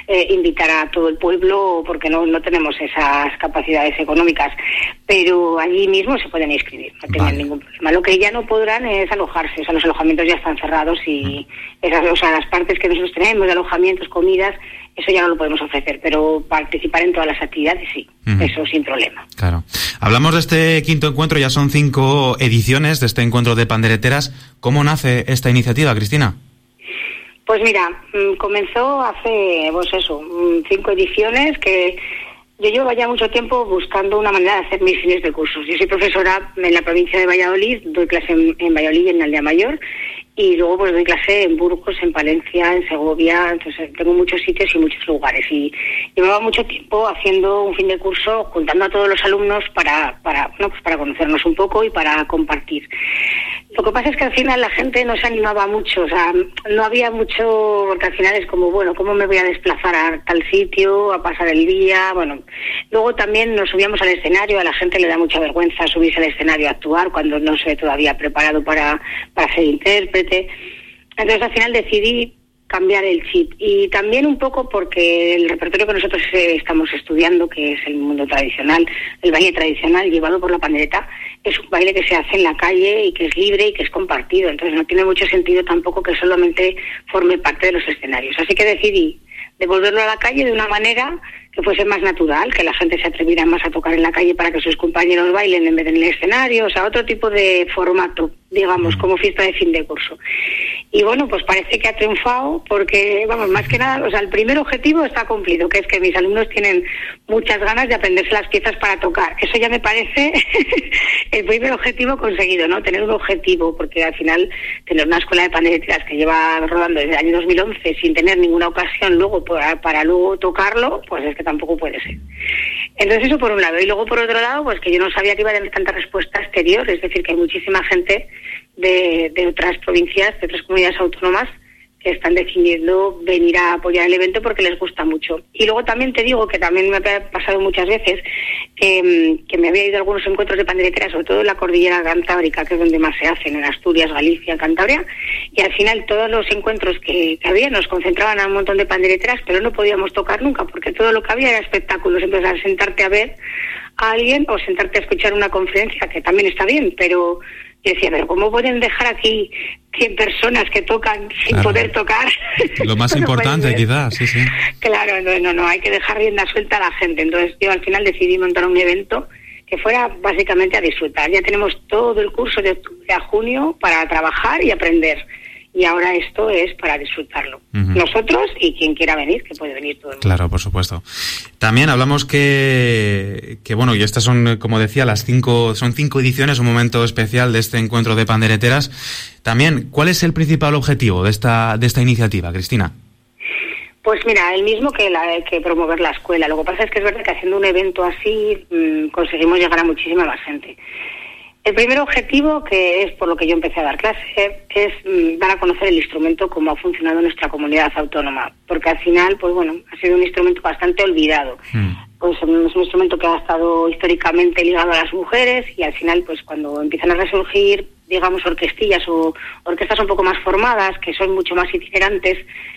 invitar a todo el pueblo, porque no tenemos esas capacidades económicas, pero allí mismo se pueden inscribir, no tienen ningún problema. Lo que ya no podrán es alojarse, o sea, los alojamientos ya están cerrados y las partes que nosotros tenemos de alojamientos, comidas, eso ya no lo podemos ofrecer, pero participar en todas las actividades sí, eso sin problema. Claro. Hablamos de este quinto encuentro, ya son 5 ediciones de este encuentro de pandereteras. ¿Cómo nace esta iniciativa, Cristina? Pues mira, comenzó hace, 5 ediciones que yo llevo ya mucho tiempo buscando una manera de hacer mis fines de cursos. Yo soy profesora en la provincia de Valladolid, doy clase en Valladolid y en Aldea Mayor, y luego pues doy clase en Burgos, en Palencia, en Segovia, entonces tengo muchos sitios y muchos lugares. Y llevaba mucho tiempo haciendo un fin de curso, juntando a todos los alumnos para conocernos un poco y para compartir. Lo que pasa es que al final la gente no se animaba mucho, o sea, no había mucho, porque al final es como, bueno, ¿cómo me voy a desplazar a tal sitio, a pasar el día? Bueno, luego también nos subíamos al escenario, a la gente le da mucha vergüenza subirse al escenario a actuar cuando no se ve todavía preparado para ser intérprete. Entonces al final decidí cambiar el chip, y también un poco porque el repertorio que nosotros estamos estudiando, que es el mundo tradicional, el baile tradicional llevado por la pandereta, es un baile que se hace en la calle y que es libre y que es compartido, entonces no tiene mucho sentido tampoco que solamente forme parte de los escenarios. Así que decidí devolverlo a la calle de una manera que fuese más natural, que la gente se atreviera más a tocar en la calle para que sus compañeros bailen en vez de en el escenario, o sea, otro tipo de formato, digamos, como fiesta de fin de curso. Y bueno, pues parece que ha triunfado porque, más que nada, o sea, el primer objetivo está cumplido, que es que mis alumnos tienen muchas ganas de aprenderse las piezas para tocar. Eso ya me parece el primer objetivo conseguido, ¿no? Tener un objetivo, porque al final tener una escuela de pandereteras que lleva rodando desde el año 2011 sin tener ninguna ocasión luego para luego tocarlo, pues es que tampoco puede ser. Entonces eso por un lado. Y luego por otro lado, pues que yo no sabía que iba a tener tanta respuesta exterior, es decir, que hay muchísima gente de otras provincias, de otras comunidades autónomas que están decidiendo venir a apoyar el evento porque les gusta mucho. Y luego también te digo que también me ha pasado muchas veces que me había ido a algunos encuentros de pandereteras, sobre todo en la cordillera cantábrica, que es donde más se hacen, en Asturias, Galicia, Cantabria, y al final todos los encuentros que había nos concentraban a un montón de pandereteras, pero no podíamos tocar nunca porque todo lo que había era espectáculos. Entonces al sentarte a ver a alguien o sentarte a escuchar una conferencia, que también está bien, pero yo decía, pero ¿cómo pueden dejar aquí 100 personas que tocan sin poder tocar? Lo más importante, quizás, sí. Claro, no, hay que dejar rienda suelta a la gente. Entonces yo al final decidí montar un evento que fuera básicamente a disfrutar. Ya tenemos todo el curso de octubre a junio para trabajar y aprender. Y ahora esto es para disfrutarlo. Nosotros y quien quiera venir, que puede venir todo el mundo. Claro, por supuesto. También hablamos que bueno, y estas son, como decía, son 5 ediciones, un momento especial de este encuentro de pandereteras. También, ¿cuál es el principal objetivo de esta iniciativa, Cristina? Pues mira, el mismo que promover la escuela. Lo que pasa es que es verdad que haciendo un evento así conseguimos llegar a muchísima más gente. El primer objetivo, que es por lo que yo empecé a dar clase, es dar a conocer el instrumento, cómo ha funcionado en nuestra comunidad autónoma, porque al final, pues bueno, ha sido un instrumento bastante olvidado. Pues es un instrumento que ha estado históricamente ligado a las mujeres y al final, pues cuando empiezan a resurgir, digamos, orquestillas o orquestas un poco más formadas, que son mucho más itinerantes,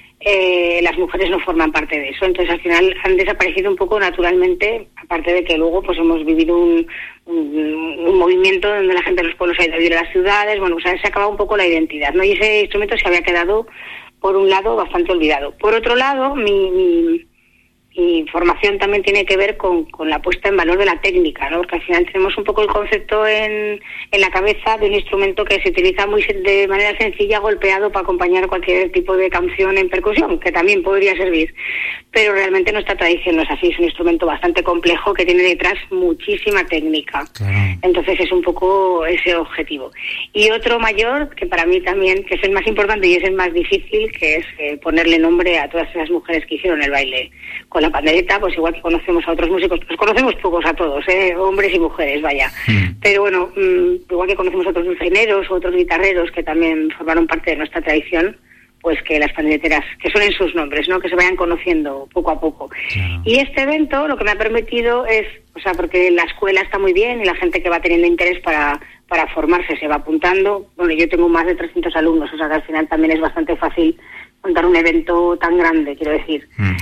las mujeres no forman parte de eso. Entonces al final han desaparecido un poco naturalmente, aparte de que luego pues hemos vivido un movimiento donde la gente de los pueblos ha ido a vivir a las ciudades. Bueno, se ha acabado un poco la identidad, ¿no? Y ese instrumento se había quedado, por un lado, bastante olvidado. Por otro lado, mi formación también tiene que ver con la puesta en valor de la técnica, ¿no? Porque al final tenemos un poco el concepto en la cabeza de un instrumento que se utiliza de manera sencilla, golpeado para acompañar cualquier tipo de canción en percusión, que también podría servir. Pero realmente nuestra tradición no es así, es un instrumento bastante complejo que tiene detrás muchísima técnica. Claro. Entonces es un poco ese objetivo. Y otro mayor, que para mí también, que es el más importante y es el más difícil, que es ponerle nombre a todas esas mujeres que hicieron el baile con la pandereta, pues igual que conocemos a otros músicos, pues conocemos pocos a todos, hombres y mujeres, vaya. Pero bueno, igual que conocemos a otros dulzaineros o otros guitarreros que también formaron parte de nuestra tradición, pues que las pandereteras, que suenen sus nombres, ¿no? Que se vayan conociendo poco a poco. Claro. Y este evento lo que me ha permitido es, o sea, porque la escuela está muy bien y la gente que va teniendo interés para formarse se va apuntando. Bueno, yo tengo más de 300 alumnos, o sea que al final también es bastante fácil montar un evento tan grande, quiero decir.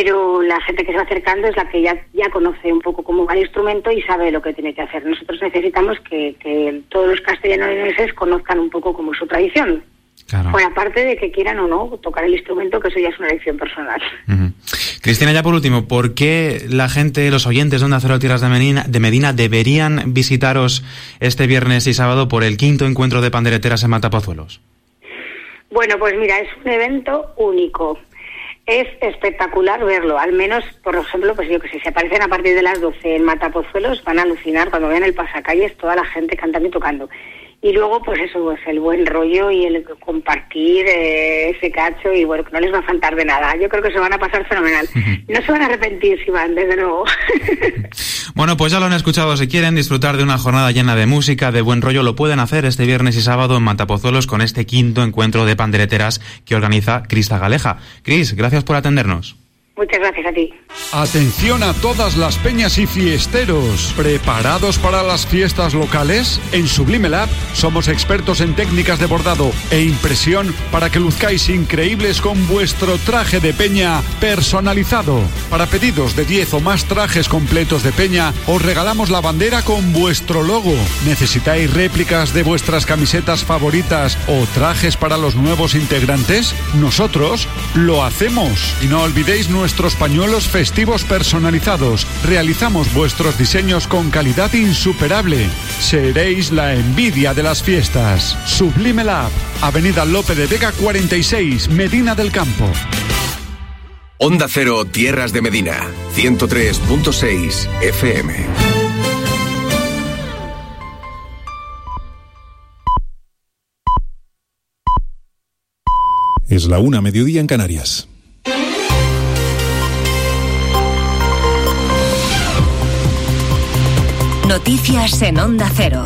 pero la gente que se va acercando es la que ya conoce un poco cómo va el instrumento y sabe lo que tiene que hacer. Nosotros necesitamos que todos los castellanoleoneses conozcan un poco cómo es su tradición. Claro. Bueno, aparte de que quieran o no tocar el instrumento, que eso ya es una elección personal. Uh-huh. Cristina, ya por último, ¿por qué la gente, los oyentes de Onda Cero Tierras de Medina deberían visitaros este viernes y sábado por el 5º encuentro de pandereteras en Matapozuelos? Bueno, pues mira, es un evento único. Es espectacular verlo, al menos, por ejemplo, pues yo que sé, si aparecen a partir de las 12 en Matapozuelos, van a alucinar cuando vean el pasacalles, toda la gente cantando y tocando. Y luego, pues eso, pues el buen rollo y el compartir ese cacho, y bueno, que no les va a faltar de nada. Yo creo que se van a pasar fenomenal. No se van a arrepentir si van, desde luego. Bueno, pues ya lo han escuchado. Si quieren disfrutar de una jornada llena de música, de buen rollo, lo pueden hacer este viernes y sábado en Matapozuelos con este 5º encuentro de pandereteras que organiza Cris Zagaleja. Cris, gracias por atendernos. Muchas gracias a ti. Atención a todas las peñas y fiesteros. ¿Preparados para las fiestas locales? En Sublime Lab somos expertos en técnicas de bordado e impresión para que luzcáis increíbles con vuestro traje de peña personalizado. Para pedidos de 10 o más trajes completos de peña, os regalamos la bandera con vuestro logo. ¿Necesitáis réplicas de vuestras camisetas favoritas o trajes para los nuevos integrantes? Nosotros lo hacemos. Y no olvidéis nuestros pañuelos festivos personalizados. Realizamos vuestros diseños con calidad insuperable. Seréis la envidia de las fiestas. Sublime Lab, Avenida Lope de Vega 46, Medina del Campo. Onda Cero, Tierras de Medina, 103.6 FM. Es la 1:00, mediodía en Canarias. Noticias en Onda Cero.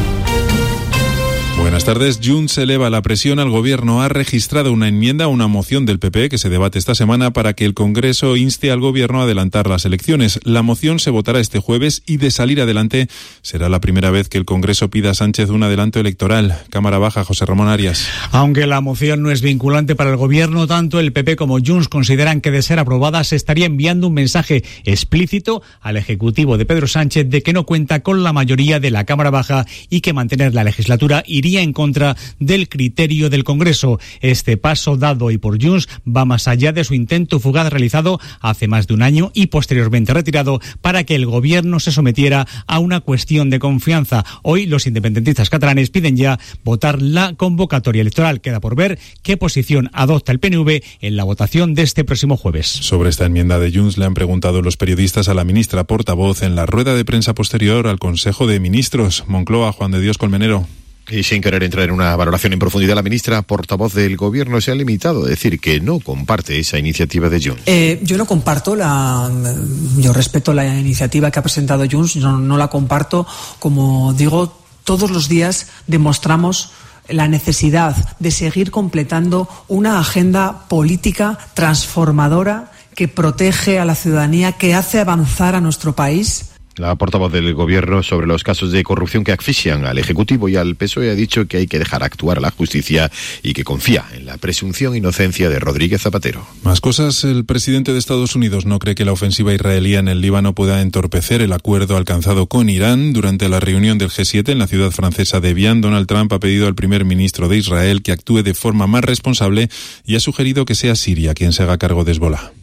Buenas tardes. Junts eleva la presión al Gobierno. Ha registrado una enmienda a una moción del PP que se debate esta semana para que el Congreso inste al Gobierno a adelantar las elecciones. La moción se votará este jueves y, de salir adelante, será la primera vez que el Congreso pida a Sánchez un adelanto electoral. Cámara Baja, José Ramón Arias. Aunque la moción no es vinculante para el Gobierno, tanto el PP como Junts consideran que, de ser aprobada, se estaría enviando un mensaje explícito al Ejecutivo de Pedro Sánchez de que no cuenta con la mayoría de la Cámara Baja y que mantener la legislatura iría en contra del criterio del Congreso. Este paso dado hoy por Junts va más allá de su intento fugaz realizado hace más de un año y posteriormente retirado para que el Gobierno se sometiera a una cuestión de confianza. Hoy los independentistas catalanes piden ya votar la convocatoria electoral. Queda por ver qué posición adopta el PNV en la votación de este próximo jueves. Sobre esta enmienda de Junts le han preguntado los periodistas a la ministra portavoz en la rueda de prensa posterior al Consejo de Ministros. Moncloa, Juan de Dios Colmenero. Y sin querer entrar en una valoración en profundidad, la ministra portavoz del Gobierno se ha limitado a decir que no comparte esa iniciativa de Junts. Yo no comparto yo respeto la iniciativa que ha presentado Junts, no la comparto. Como digo, todos los días demostramos la necesidad de seguir completando una agenda política transformadora que protege a la ciudadanía, que hace avanzar a nuestro país. La portavoz del Gobierno sobre los casos de corrupción que asfixian al Ejecutivo y al PSOE ha dicho que hay que dejar actuar a la justicia y que confía en la presunción de inocencia de Rodríguez Zapatero. Más cosas. El presidente de Estados Unidos no cree que la ofensiva israelí en el Líbano pueda entorpecer el acuerdo alcanzado con Irán. Durante la reunión del G7 en la ciudad francesa de Evian, Donald Trump ha pedido al primer ministro de Israel que actúe de forma más responsable y ha sugerido que sea Siria quien se haga cargo de Hezbolá.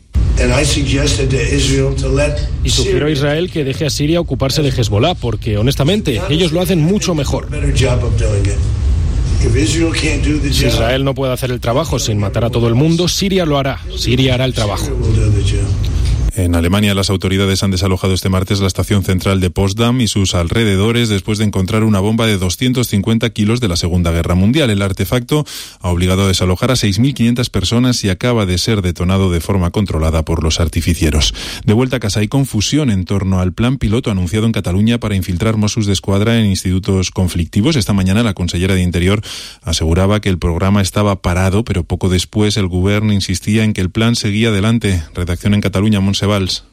Y sugiero a Israel que deje a Siria ocuparse de Hezbolá, porque honestamente ellos lo hacen mucho mejor. Si Israel no puede hacer el trabajo sin matar a todo el mundo, Siria lo hará. Siria hará el trabajo. En Alemania, las autoridades han desalojado este martes la estación central de Potsdam y sus alrededores después de encontrar una bomba de 250 kilos de la Segunda Guerra Mundial. El artefacto ha obligado a desalojar a 6.500 personas y acaba de ser detonado de forma controlada por los artificieros. De vuelta a casa, hay confusión en torno al plan piloto anunciado en Cataluña para infiltrar Mossos d'Esquadra en institutos conflictivos. Esta mañana la consellera de Interior aseguraba que el programa estaba parado, pero poco después el Govern insistía en que el plan seguía adelante. Redacción en Cataluña, Montse Valls.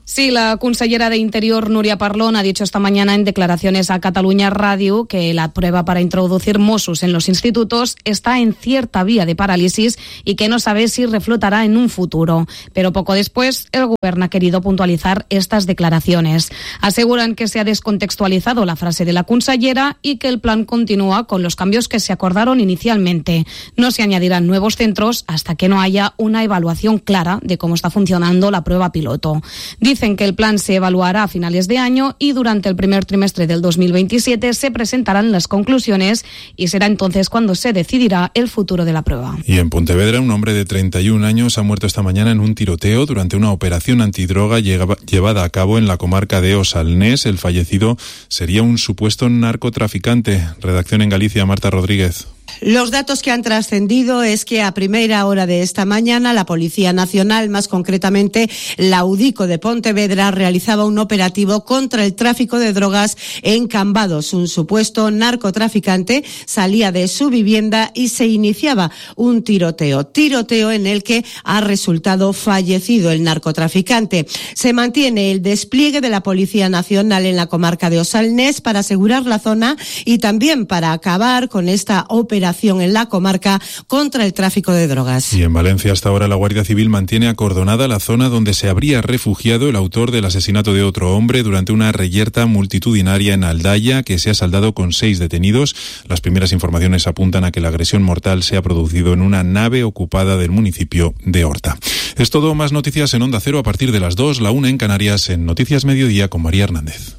Sí, la consellera de Interior, Núria Parlon, ha dicho esta mañana en declaraciones a Catalunya Radio que la prueba para introducir Mossos en los institutos está en cierta vía de parálisis y que no sabe si reflotará en un futuro. Pero poco después, el Gobierno ha querido puntualizar estas declaraciones. Aseguran que se ha descontextualizado la frase de la consellera y que el plan continúa con los cambios que se acordaron inicialmente. No se añadirán nuevos centros hasta que no haya una evaluación clara de cómo está funcionando la prueba piloto. Dicen que el plan se evaluará a finales de año y durante el primer trimestre del 2027 se presentarán las conclusiones y será entonces cuando se decidirá el futuro de la prueba. Y en Pontevedra, un hombre de 31 años ha muerto esta mañana en un tiroteo durante una operación antidroga llevada a cabo en la comarca de Osalnés. El fallecido sería un supuesto narcotraficante. Redacción en Galicia, Marta Rodríguez. Los datos que han trascendido es que a primera hora de esta mañana la Policía Nacional, más concretamente la UDICO de Pontevedra, realizaba un operativo contra el tráfico de drogas en Cambados. Un supuesto narcotraficante salía de su vivienda y se iniciaba un tiroteo en el que ha resultado fallecido el narcotraficante. Se mantiene el despliegue de la Policía Nacional en la comarca de Osalnés para asegurar la zona y también para acabar con esta operación en la comarca contra el tráfico de drogas. Y en Valencia hasta ahora la Guardia Civil mantiene acordonada la zona donde se habría refugiado el autor del asesinato de otro hombre durante una reyerta multitudinaria en Aldaya que se ha saldado con 6 detenidos. Las primeras informaciones apuntan a que la agresión mortal se ha producido en una nave ocupada del municipio de Horta. Es todo, más noticias en Onda Cero a partir de las 2, la 1 en Canarias, en Noticias Mediodía con María Hernández.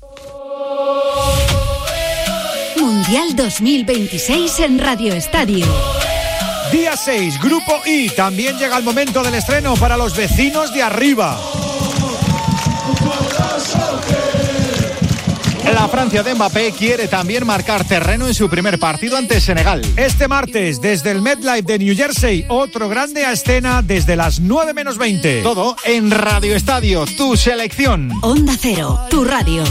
Mundial 2026 en Radio Estadio. Día 6, Grupo I. También llega el momento del estreno para los vecinos de arriba. La Francia de Mbappé quiere también marcar terreno en su primer partido ante Senegal. Este martes, desde el MetLife de New Jersey, otro grande a escena desde las 9 menos 20. Todo en Radio Estadio, tu selección. Onda Cero, tu radio.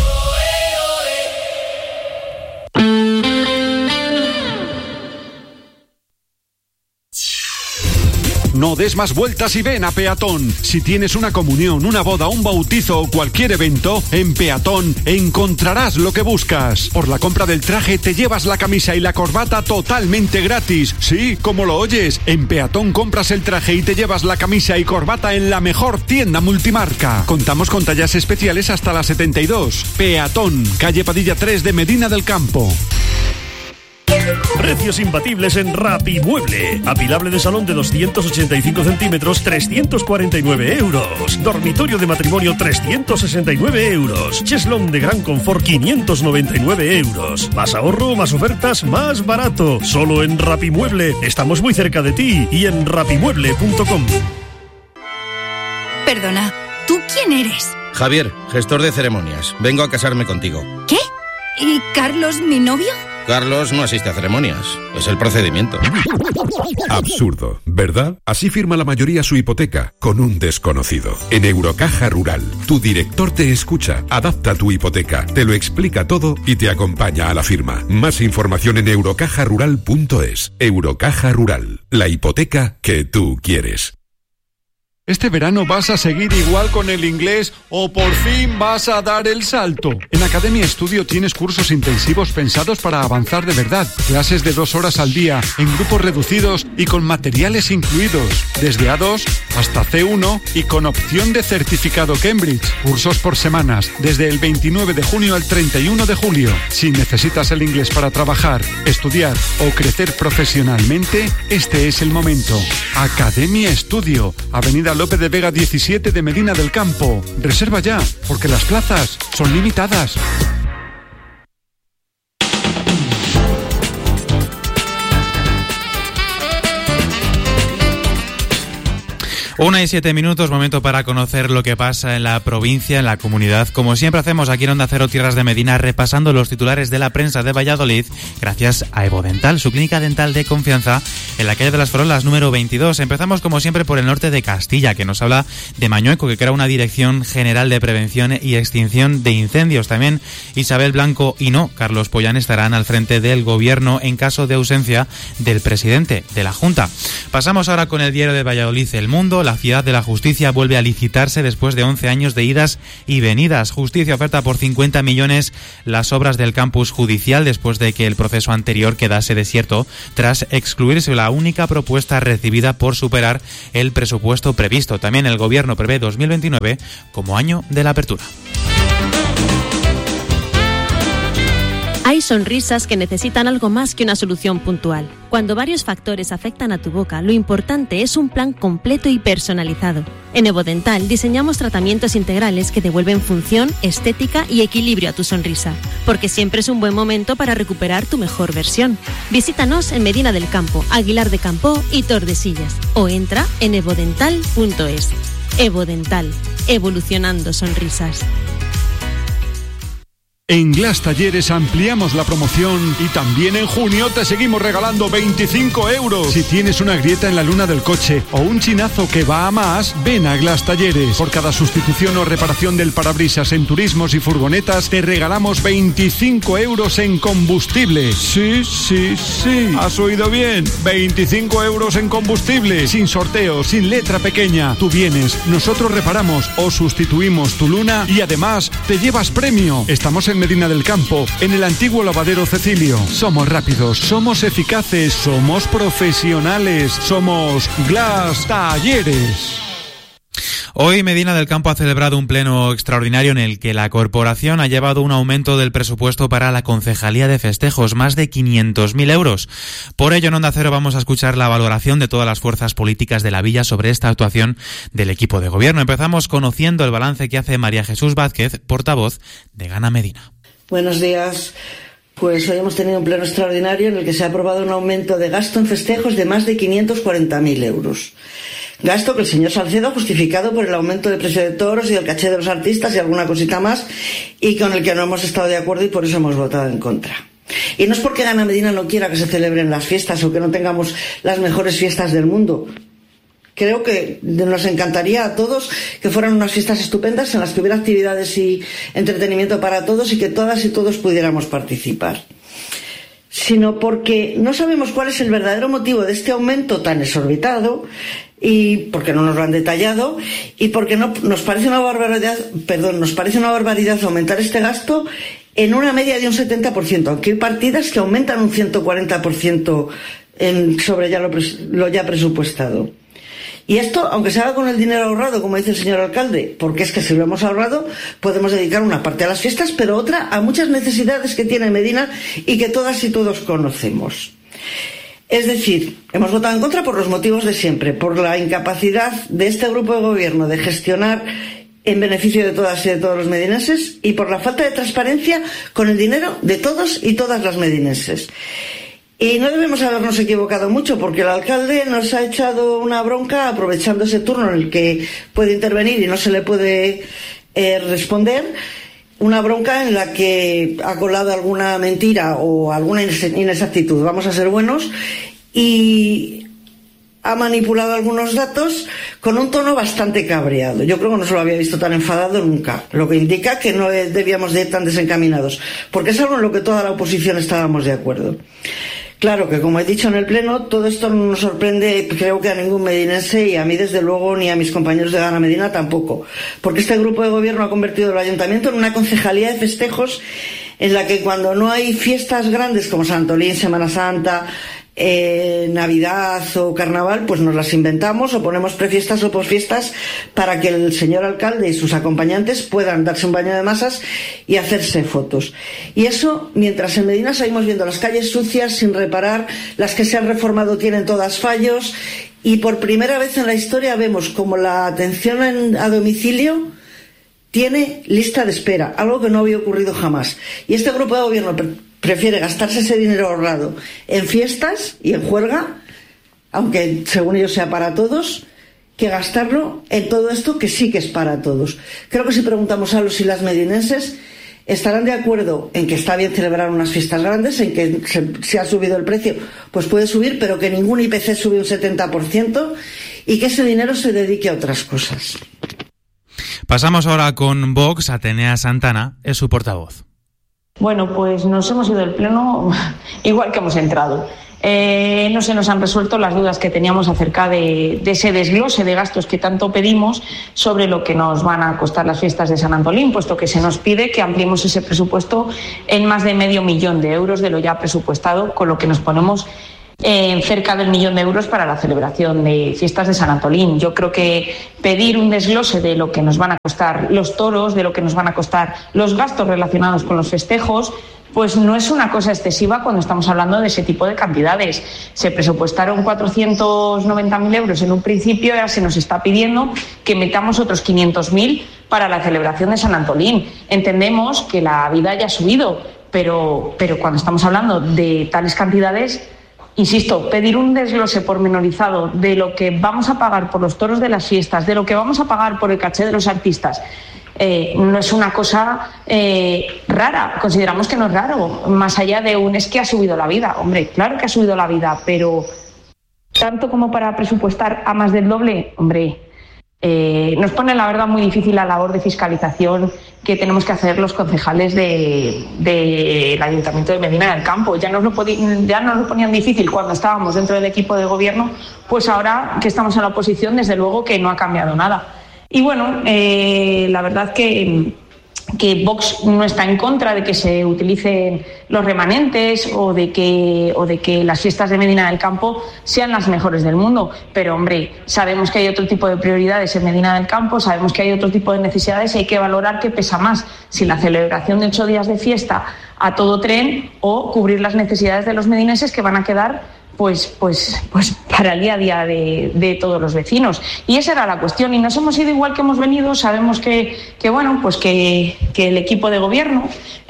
No des más vueltas y ven a Peatón. Si tienes una comunión, una boda, un bautizo o cualquier evento, en Peatón encontrarás lo que buscas. Por la compra del traje te llevas la camisa y la corbata totalmente gratis. Sí, como lo oyes, en Peatón compras el traje y te llevas la camisa y corbata en la mejor tienda multimarca. Contamos con tallas especiales hasta la 72. Peatón, calle Padilla 3 de Medina del Campo. Precios imbatibles en Rapimueble. Apilable de salón de 285 centímetros, 349 euros. Dormitorio de matrimonio, 369 euros. Cheslón de gran confort, 599 euros. Más ahorro, más ofertas, más barato. Solo en Rapimueble. Estamos muy cerca de ti y en rapimueble.com. Perdona, ¿tú quién eres? Javier, gestor de ceremonias. Vengo a casarme contigo. ¿Qué? ¿Y Carlos, mi novio? Carlos no asiste a ceremonias, es el procedimiento. Absurdo, ¿verdad? Así firma la mayoría su hipoteca, con un desconocido. En Eurocaja Rural, tu director te escucha, adapta tu hipoteca, te lo explica todo y te acompaña a la firma. Más información en eurocajarural.es. Eurocaja Rural, la hipoteca que tú quieres. ¿Este verano vas a seguir igual con el inglés o por fin vas a dar el salto? En Academia Estudio tienes cursos intensivos pensados para avanzar de verdad. Clases de 2 horas al día, en grupos reducidos y con materiales incluidos. Desde A2 hasta C1 y con opción de certificado Cambridge. Cursos por semanas, desde el 29 de junio al 31 de julio. Si necesitas el inglés para trabajar, estudiar o crecer profesionalmente, este es el momento. Academia Estudio, Avenida López de Vega 17 de Medina del Campo. Reserva ya, porque las plazas son limitadas. 1:07, momento para conocer lo que pasa en la provincia, en la comunidad. Como siempre hacemos aquí en Onda Cero Tierras de Medina, repasando los titulares de la prensa de Valladolid, gracias a Evodental, su clínica dental de confianza, en la calle de las Farolas, número 22. Empezamos como siempre por el norte de Castilla, que nos habla de Mañueco, que crea una Dirección General de Prevención y Extinción de Incendios. También Isabel Blanco y Carlos Pollán estarán al frente del gobierno en caso de ausencia del presidente de la Junta. Pasamos ahora con el diario de Valladolid, El Mundo. la Ciudad de la Justicia vuelve a licitarse después de 11 años de idas y venidas. Justicia oferta por 50 millones las obras del campus judicial después de que el proceso anterior quedase desierto tras excluirse la única propuesta recibida por superar el presupuesto previsto. También el Gobierno prevé 2029 como año de la apertura. Hay sonrisas que necesitan algo más que una solución puntual. Cuando varios factores afectan a tu boca, lo importante es un plan completo y personalizado. En Evodental diseñamos tratamientos integrales que devuelven función, estética y equilibrio a tu sonrisa, porque siempre es un buen momento para recuperar tu mejor versión. Visítanos en Medina del Campo, Aguilar de Campoo y Tordesillas, o entra en evodental.es. Evodental, evolucionando sonrisas. En Glass Talleres ampliamos la promoción y también en junio te seguimos regalando 25 euros. Si tienes una grieta en la luna del coche o un chinazo que va a más, ven a Glass Talleres. Por cada sustitución o reparación del parabrisas en turismos y furgonetas, te regalamos 25 euros en combustible. Sí, sí, sí. ¿Has oído bien? 25 euros en combustible. Sin sorteo, sin letra pequeña. Tú vienes, nosotros reparamos o sustituimos tu luna y además te llevas premio. Estamos en Medina del Campo, en el antiguo lavadero Cecilio. Somos rápidos, somos eficaces, somos profesionales, somos Glass Talleres. Hoy Medina del Campo ha celebrado un pleno extraordinario en el que la corporación ha llevado un aumento del presupuesto para la concejalía de festejos, más de 500.000 euros. Por ello, en Onda Cero vamos a escuchar la valoración de todas las fuerzas políticas de la villa sobre esta actuación del equipo de gobierno. Empezamos conociendo el balance que hace María Jesús Vázquez, portavoz de Gana Medina. Buenos días. Pues hoy hemos tenido un pleno extraordinario en el que se ha aprobado un aumento de gasto en festejos de más de 540.000 euros. Gasto que el señor Salcedo ha justificado por el aumento de precio de toros y del caché de los artistas y alguna cosita más, y con el que no hemos estado de acuerdo y por eso hemos votado en contra. Y no es porque Gana Medina no quiera que se celebren las fiestas o que no tengamos las mejores fiestas del mundo. Creo que nos encantaría a todos que fueran unas fiestas estupendas en las que hubiera actividades y entretenimiento para todos y que todas y todos pudiéramos participar. Sino porque no sabemos cuál es el verdadero motivo de este aumento tan exorbitado, y porque no nos lo han detallado, y porque nos parece una barbaridad aumentar este gasto en una media de un 70%, aunque hay partidas que aumentan un 140% sobre lo ya presupuestado. Y esto, aunque se haga con el dinero ahorrado, como dice el señor alcalde, porque es que si lo hemos ahorrado, podemos dedicar una parte a las fiestas, pero otra a muchas necesidades que tiene Medina y que todas y todos conocemos. Es decir, hemos votado en contra por los motivos de siempre, por la incapacidad de este grupo de gobierno de gestionar en beneficio de todas y de todos los medinenses, y por la falta de transparencia con el dinero de todos y todas las medinenses. Y no debemos habernos equivocado mucho, porque el alcalde nos ha echado una bronca aprovechando ese turno en el que puede intervenir y no se le puede responder. Una bronca en la que ha colado alguna mentira o alguna inexactitud, vamos a ser buenos, y ha manipulado algunos datos con un tono bastante cabreado. Yo creo que no se lo había visto tan enfadado nunca, lo que indica que no debíamos de ir tan desencaminados, porque es algo en lo que toda la oposición estábamos de acuerdo. Claro que, como he dicho en el Pleno, todo esto no nos sorprende, creo que a ningún medinense, y a mí desde luego ni a mis compañeros de Gana Medina tampoco, porque este grupo de gobierno ha convertido el ayuntamiento en una concejalía de festejos en la que cuando no hay fiestas grandes como Sant Antolín, Semana Santa, Navidad o Carnaval, pues nos las inventamos o ponemos prefiestas o posfiestas para que el señor alcalde y sus acompañantes puedan darse un baño de masas y hacerse fotos. Y eso mientras en Medina seguimos viendo las calles sucias sin reparar, las que se han reformado tienen todas fallos, y por primera vez en la historia vemos como la atención a domicilio tiene lista de espera, algo que no había ocurrido jamás. Y este grupo de gobierno prefiere gastarse ese dinero ahorrado en fiestas y en juerga, aunque según ellos sea para todos, que gastarlo en todo esto que sí que es para todos. Creo que si preguntamos a los y las medinenses, estarán de acuerdo en que está bien celebrar unas fiestas grandes, en que se ha subido el precio, pues puede subir, pero que ningún IPC sube un 70% y que ese dinero se dedique a otras cosas. Pasamos ahora con Vox. Atenea Santana es su portavoz. Bueno, pues nos hemos ido del pleno igual que hemos entrado. No se nos han resuelto las dudas que teníamos acerca de ese desglose de gastos que tanto pedimos sobre lo que nos van a costar las fiestas de San Antolín, puesto que se nos pide que ampliemos ese presupuesto en más de €500,000 de lo ya presupuestado, con lo que nos ponemos cerca del €1.000.000 para la celebración de fiestas de San Antolín. Yo creo que pedir un desglose de lo que nos van a costar los toros, de lo que nos van a costar los gastos relacionados con los festejos, pues no es una cosa excesiva cuando estamos hablando de ese tipo de cantidades. Se presupuestaron 490.000 euros en un principio y ahora se nos está pidiendo que metamos otros 500.000 para la celebración de San Antolín. Entendemos que la vida ya ha subido, pero cuando estamos hablando de tales cantidades, insisto, pedir un desglose pormenorizado de lo que vamos a pagar por los toros de las fiestas, de lo que vamos a pagar por el caché de los artistas, no es una cosa rara. Consideramos que no es raro, más allá de es que ha subido la vida. Hombre, claro que ha subido la vida, pero tanto como para presupuestar a más del doble, hombre, nos pone la verdad muy difícil la labor de fiscalización que tenemos que hacer los concejales del Ayuntamiento de Medina del Campo. Ya nos lo ponían difícil cuando estábamos dentro del equipo de gobierno, pues ahora que estamos en la oposición, desde luego que no ha cambiado nada. Y bueno, la verdad que Vox no está en contra de que se utilicen los remanentes o de que las fiestas de Medina del Campo sean las mejores del mundo. Pero, hombre, sabemos que hay otro tipo de prioridades en Medina del Campo, sabemos que hay otro tipo de necesidades y hay que valorar qué pesa más, si la celebración de 8 días de fiesta a todo tren o cubrir las necesidades de los medineses que van a quedar pues para el día a día de todos los vecinos. Y esa era la cuestión. Y nos hemos ido igual que hemos venido. Sabemos que el equipo de gobierno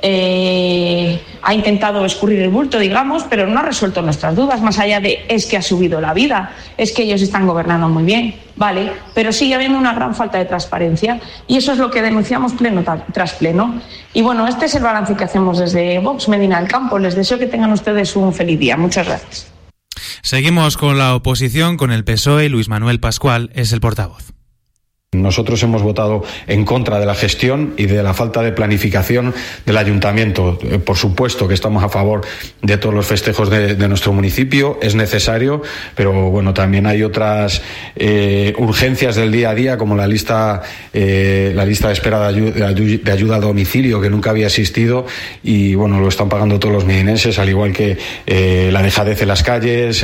ha intentado escurrir el bulto, digamos, pero no ha resuelto nuestras dudas, más allá de es que ha subido la vida, es que ellos están gobernando muy bien, vale, pero sigue habiendo una gran falta de transparencia y eso es lo que denunciamos pleno tras pleno. Y bueno, este es el balance que hacemos desde Vox Medina del Campo. Les deseo que tengan ustedes un feliz día. Muchas gracias. Seguimos con la oposición, con el PSOE. Luis Manuel Pascual es el portavoz. Nosotros hemos votado en contra de la gestión y de la falta de planificación del ayuntamiento. Por supuesto que estamos a favor de todos los festejos de nuestro municipio, es necesario, pero bueno, también hay otras urgencias del día a día, como la lista de espera de ayuda a domicilio, que nunca había existido, y bueno, lo están pagando todos los medinenses, al igual que la dejadez en las calles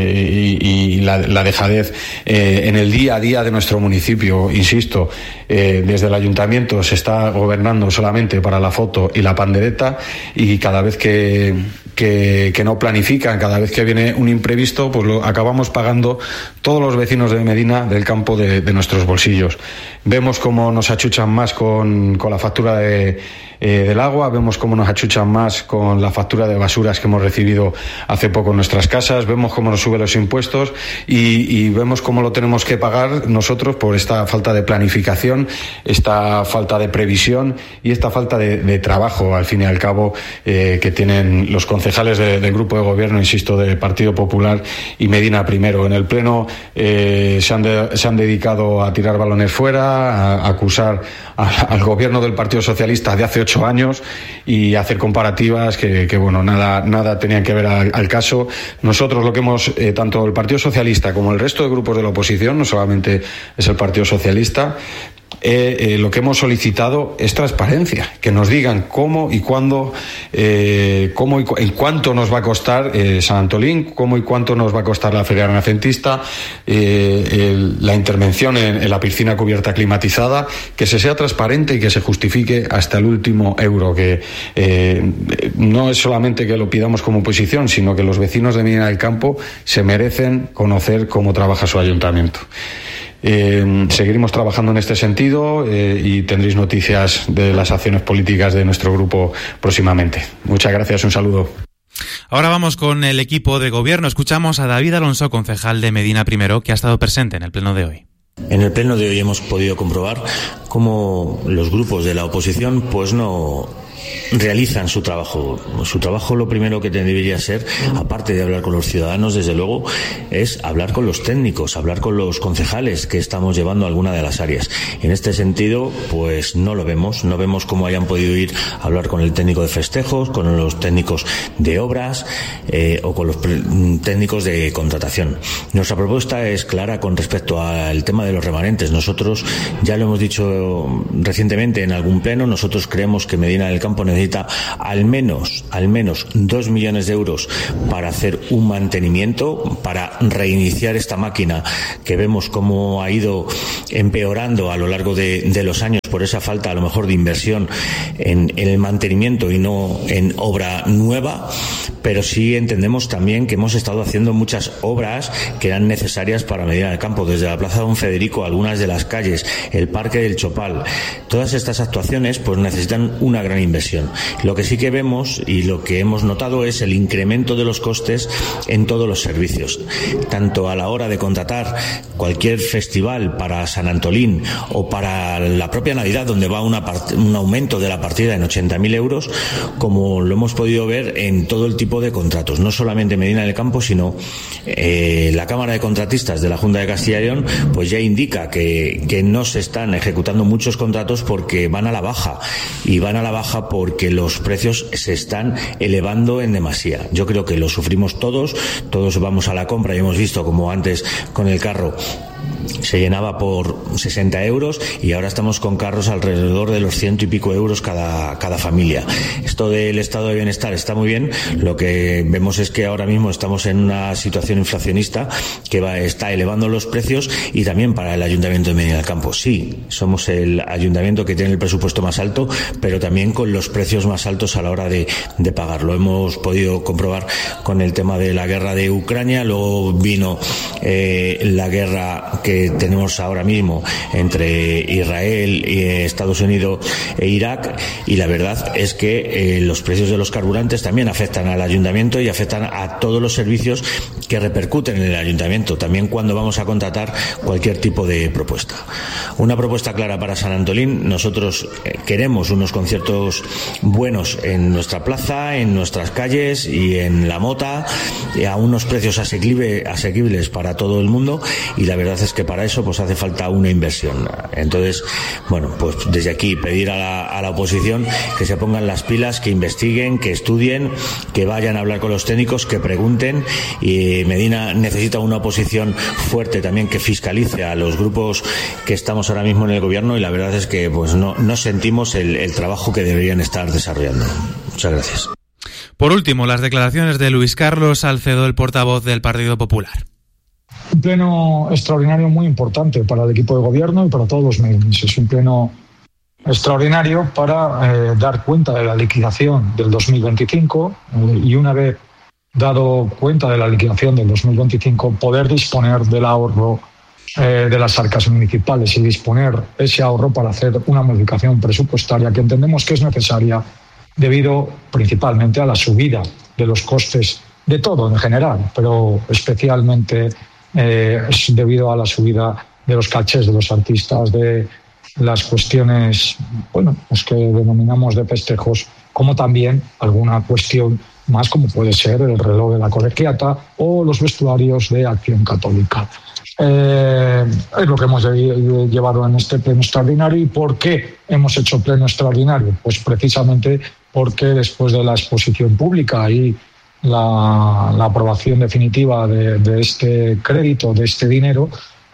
y la dejadez en el día a día de nuestro municipio. Insisto, desde el ayuntamiento se está gobernando solamente para la foto y la pandereta, y cada vez que no planifican, cada vez que viene un imprevisto, pues lo acabamos pagando todos los vecinos de Medina del Campo de nuestros bolsillos. Vemos cómo nos achuchan más con la factura del agua, vemos cómo nos achuchan más con la factura de basuras que hemos recibido hace poco en nuestras casas, vemos cómo nos suben los impuestos y vemos cómo lo tenemos que pagar nosotros por esta falta de planificación, esta falta de previsión y esta falta de trabajo, al fin y al cabo, que tienen los concejales del grupo de gobierno, insisto, del Partido Popular y Medina Primero. En el Pleno se han dedicado a tirar balones fuera, a acusar al gobierno del Partido Socialista de hace 8 años y hacer comparativas que bueno, nada tenían que ver al caso. Nosotros lo que hemos, tanto el Partido Socialista como el resto de grupos de la oposición, no solamente es el Partido Socialista, lo que hemos solicitado es transparencia, que nos digan cómo y cuándo, en cuánto nos va a costar San Antolín, cómo y cuánto nos va a costar la feria renacentista, la intervención en la piscina cubierta climatizada, que se sea transparente y que se justifique hasta el último euro, que no es solamente que lo pidamos como oposición, sino que los vecinos de Medina del Campo se merecen conocer cómo trabaja su ayuntamiento. Seguiremos trabajando en este sentido y tendréis noticias de las acciones políticas de nuestro grupo próximamente. Muchas gracias, un saludo. Ahora vamos con el equipo de gobierno. Escuchamos a David Alonso, concejal de Medina Primero, que ha estado presente en el pleno de hoy. En el pleno de hoy hemos podido comprobar cómo los grupos de la oposición pues no realizan su trabajo. Su trabajo, lo primero que debería ser, aparte de hablar con los ciudadanos, desde luego, es hablar con los técnicos, hablar con los concejales que estamos llevando alguna de las áreas. En este sentido, pues no lo vemos, no vemos cómo hayan podido ir a hablar con el técnico de festejos, con los técnicos de obras o con los técnicos de contratación. Nuestra propuesta es clara con respecto al tema de los remanentes. Nosotros ya lo hemos dicho recientemente en algún pleno, nosotros creemos que Medina del Campo necesita al menos 2 millones de euros para hacer un mantenimiento, para reiniciar esta máquina que vemos cómo ha ido empeorando a lo largo de los años por esa falta a lo mejor de inversión en el mantenimiento y no en obra nueva, pero sí entendemos también que hemos estado haciendo muchas obras que eran necesarias para Medina del Campo, desde la Plaza Don Federico, algunas de las calles, el Parque del Chopal. Todas estas actuaciones pues necesitan una gran inversión. Lo que sí que vemos y lo que hemos notado es el incremento de los costes en todos los servicios, tanto a la hora de contratar cualquier festival para San Antolín o para la propia Navidad, donde va un aumento de la partida en 80.000 euros, como lo hemos podido ver en todo el tipo de contratos, no solamente Medina del Campo, sino la Cámara de Contratistas de la Junta de Castilla y León pues ya indica que no se están ejecutando muchos contratos porque van a la baja, y van a la baja porque los precios se están elevando en demasía. Yo creo que lo sufrimos todos vamos a la compra y hemos visto como antes con el carro se llenaba por 60 euros y ahora estamos con carros alrededor de los 100 y pico euros cada familia. Esto del estado de bienestar está muy bien, lo que vemos es que ahora mismo estamos en una situación inflacionista que está elevando los precios, y también para el Ayuntamiento de Medina del Campo. Sí, somos el ayuntamiento que tiene el presupuesto más alto, pero también con los precios más altos a la hora de pagarlo. Hemos podido comprobar con el tema de la guerra de Ucrania, luego vino la guerra que tenemos ahora mismo entre Israel, Estados Unidos e Irak, y la verdad es que los precios de los carburantes también afectan al ayuntamiento y afectan a todos los servicios que repercuten en el ayuntamiento, también cuando vamos a contratar cualquier tipo de propuesta. Una propuesta clara para San Antolín: nosotros queremos unos conciertos buenos en nuestra plaza, en nuestras calles y en la Mota, a unos precios asequibles para todo el mundo, y la verdad es que para eso pues hace falta una inversión. Entonces, bueno, pues desde aquí pedir a la oposición que se pongan las pilas, que investiguen, que estudien, que vayan a hablar con los técnicos, que pregunten, y Medina necesita una oposición fuerte también que fiscalice a los grupos que estamos ahora mismo en el gobierno, y la verdad es que pues no sentimos el trabajo que deberían estar desarrollando. Muchas gracias. Por último, las declaraciones de Luis Carlos Salcedo, el portavoz del Partido Popular. Un pleno extraordinario muy importante para el equipo de gobierno y para todos los medios. Es un pleno extraordinario para dar cuenta de la liquidación del 2025 y, una vez dado cuenta de la liquidación del 2025, poder disponer del ahorro de las arcas municipales y disponer ese ahorro para hacer una modificación presupuestaria que entendemos que es necesaria debido principalmente a la subida de los costes de todo en general, pero especialmente es debido a la subida de los cachés de los artistas, de las cuestiones, bueno, pues que denominamos de festejos, como también alguna cuestión más como puede ser el reloj de la colegiata o los vestuarios de Acción Católica. Es lo que hemos llevado en este pleno extraordinario. ¿Y por qué hemos hecho pleno extraordinario? Pues precisamente porque después de la exposición pública y la aprobación definitiva de este crédito, de este dinero,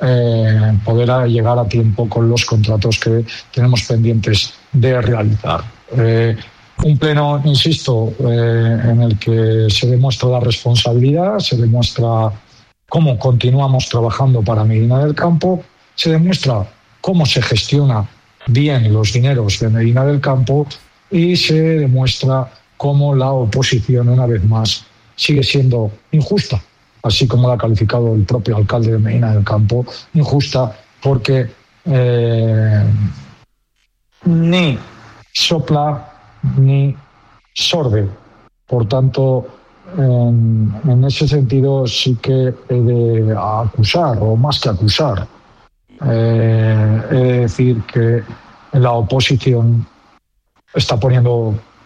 poder llegar a tiempo con los contratos que tenemos pendientes de realizar. Un pleno, insisto, en el que se demuestra la responsabilidad, se demuestra cómo continuamos trabajando para Medina del Campo, se demuestra cómo se gestiona bien los dineros de Medina del Campo y se demuestra cómo la oposición, una vez más, sigue siendo injusta, así como la ha calificado el propio alcalde de Medina del Campo, injusta porque ni sopla ni sorde. Por tanto, en ese sentido sí que he de acusar, o más que acusar, he de decir que la oposición está poniendo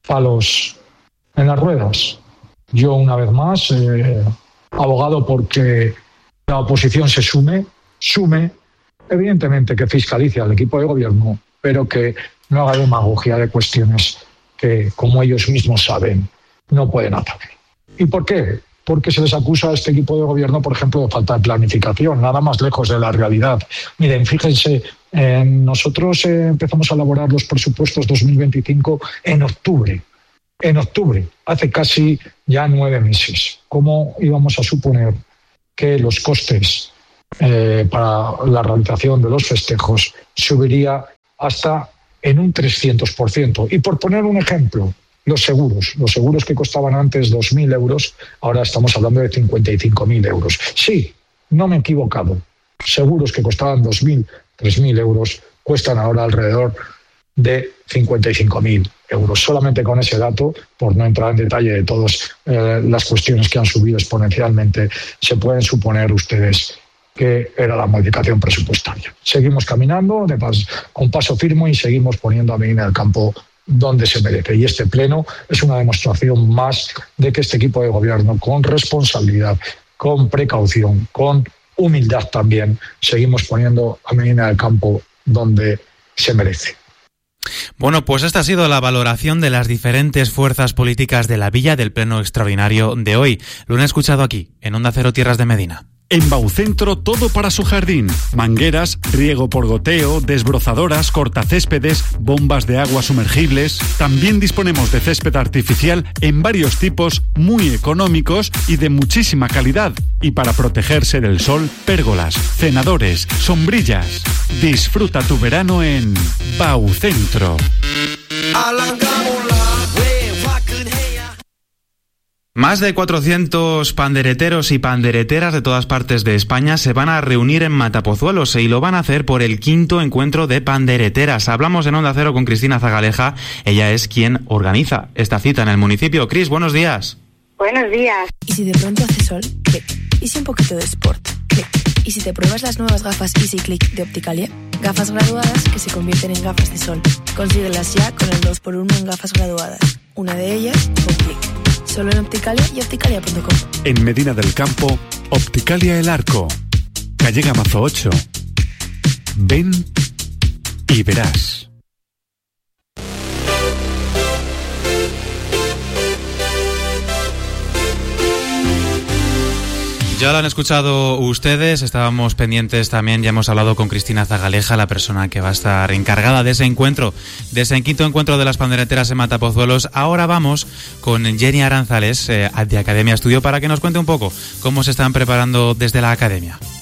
palos en las ruedas. Yo, una vez más, abogado porque la oposición se sume, evidentemente que fiscalice al equipo de gobierno, pero que no haga demagogia de cuestiones que, como ellos mismos saben, no pueden hacer. ¿Y por qué? Porque se les acusa a este equipo de gobierno, por ejemplo, de falta de planificación, nada más lejos de la realidad. Miren, fíjense, nosotros empezamos a elaborar los presupuestos 2025 en octubre, hace casi ya 9 meses. ¿Cómo íbamos a suponer que los costes para la realización de los festejos subiría hasta en un 300%? Y por poner un ejemplo, los seguros que costaban antes 2.000 euros, ahora estamos hablando de 55.000 euros. Sí, no me he equivocado. Seguros que costaban 2.000, 3.000 euros cuestan ahora alrededor de 55.000 euros. Solamente con ese dato, por no entrar en detalle de todas las cuestiones que han subido exponencialmente, se pueden suponer ustedes que era la modificación presupuestaria. Seguimos caminando con paso firme y seguimos poniendo a Medina del Campo donde se merece. Y este pleno es una demostración más de que este equipo de gobierno, con responsabilidad, con precaución, con humildad también, seguimos poniendo a Medina del Campo donde se merece. Bueno, pues esta ha sido la valoración de las diferentes fuerzas políticas de la Villa del pleno extraordinario de hoy. Lo han escuchado aquí, en Onda Cero Tierras de Medina. En Baucentro, todo para su jardín. Mangueras, riego por goteo, desbrozadoras, cortacéspedes, bombas de agua sumergibles. También disponemos de césped artificial en varios tipos, muy económicos y de muchísima calidad. Y para protegerse del sol, pérgolas, cenadores, sombrillas. Disfruta tu verano en Baucentro. Más de 400 pandereteros y pandereteras de todas partes de España se van a reunir en Matapozuelos y lo van a hacer por el 5º encuentro de pandereteras. Hablamos en Onda Cero con Cristina Zagaleja. Ella es quien organiza esta cita en el municipio. Cris, buenos días. Buenos días. ¿Y si de pronto hace sol? Clic. ¿Y si un poquito de sport? Clic. ¿Y si te pruebas las nuevas gafas Easy Click de Opticalia? Gafas graduadas que se convierten en gafas de sol. Consíguelas ya con el 2x1 en gafas graduadas. Una de ellas, un clic. Solo en Opticalia y opticalia.com. En Medina del Campo, Opticalia El Arco. Calle Gamazo 8. Ven y verás. Ya lo han escuchado ustedes, estábamos pendientes también, ya hemos hablado con Cristina Zagaleja, la persona que va a estar encargada de ese encuentro, de ese 5º encuentro de las pandereteras en Matapozuelos. Ahora vamos con Jenny Aranzales de Academia Estudio para que nos cuente un poco cómo se están preparando desde la Academia.